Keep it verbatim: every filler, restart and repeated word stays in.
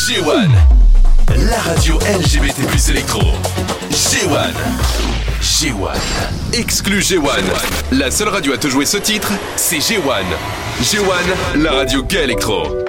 G un, la radio L G B T plus électro. G un. G un. Exclu G un. La seule radio à te jouer ce titre, c'est G un. G un, la radio gay électro.